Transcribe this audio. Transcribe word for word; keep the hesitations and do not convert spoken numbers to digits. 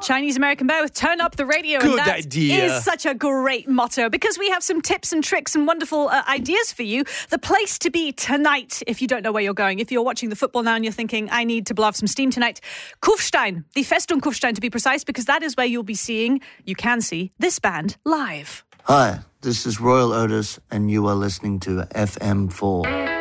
Chinese American Bear with Turn Up the Radio. Good and that idea. is such a great motto because we have some tips and tricks and wonderful uh, ideas for you. The place to be tonight, if you don't know where you're going. If you're watching the football now and you're thinking, I need to blow off some steam tonight, Kufstein, the Festung Kufstein to be precise, because that is where you'll be seeing, you can see, this band live. Hi, this is Royal Otis, and you are listening to F M four.